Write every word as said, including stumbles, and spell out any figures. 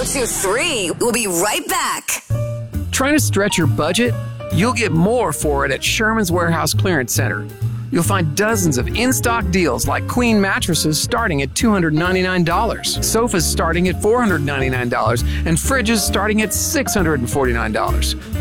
oh two three. We'll be right back. Trying to stretch your budget? You'll get more for it at Sherman's Warehouse Clearance Center. You'll find dozens of in-stock deals like queen mattresses starting at two hundred ninety-nine dollars, sofas starting at four hundred ninety-nine dollars, and fridges starting at six hundred forty-nine dollars.